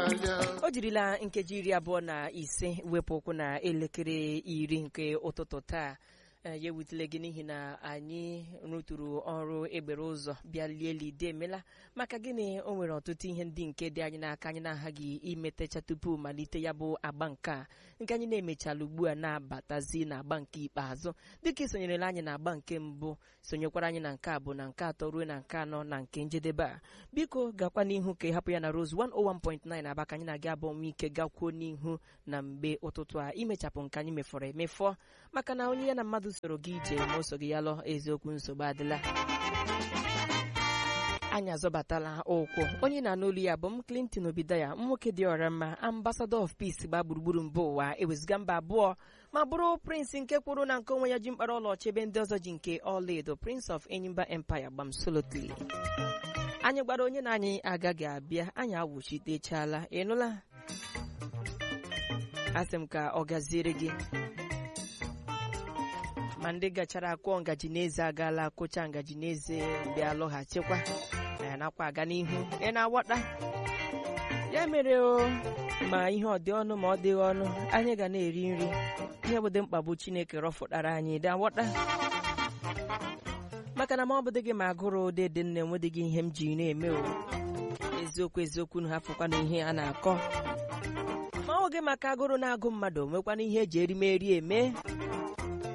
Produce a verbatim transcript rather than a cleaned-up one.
o jirila nkeji iri abụọ na ise wepụ ụkwụ na elekere iri nke ụtụtụ taa. Ya ewutele gị n'ihi na anyị rụtụrụ ọrụ egbere ụzọ bịa lieli demela maka gịnị o nwere ọtụtụ ihe ndị nke dị anyị n'aka anyị na-aghaghị imetecha tupu malite ya bụ agba nke a nke anyị na-emechala ugbu a na-abatazi na agba nke ikpeazụ dịka isonyerela anyị na agba nke mbụ sonyekwara anyị na nke abụọ na nke atọ ruo na nke anọ na nke njedebe a. Biko gakwa n'ihu ka ịhapụ ya na Rose one oh one point nine Aba ka anyị na-aga abụọ nwe ike gakwuo n'ihu na mgbe ụtụtụ a imechapụ nke anyị mefọrọ emefọ maka na onye ya na mmadụ soro gị ije ma o so gị ya lọ eziokwu nsogbu adịla. Anyị azọbatala ụkwụ onye na-anụ olu ya bụ m Clinton Obidaya, nwoke dị ọra mma, ambassador of peace gba gburugburu mba ụwa ewezụga mba abụọ ma bụrụ prince nke kwuru na nke onwe ya ji mkpara ọlaọcha ebe ndị ọzọ ji nke ọlaedo, prince of Enyimba empire gbamsolotli. Anyị gbara onye na anyị agaghị abịa, anyị awụchitechala, ịnụla asị m ka ọ gaziere gị. Ma ndị gachara akwụọ ngaji n'eze agaala akụcha ngaji n'eze bịa lọghachikwa na nakwa aga n'ihu ị na-awọta ya mere o ma ihe ọ dị ọnụ ma ọ dịghị ọnụ anyị ga na-eri nri. Ihe bụ dị mkpa bụ Chineke rọfụtara anyị dị awọta maka na ma ọ bụ dị gị ma agụrụ ụdị dị nne enwedịghị ihe m ji na-eme o eziokwu eziokwu na hafụkwa na ihe a na-akọ ma ọ gị maka agụrụ na-agụ mmadụ nwekwana ihe eji erimeri eme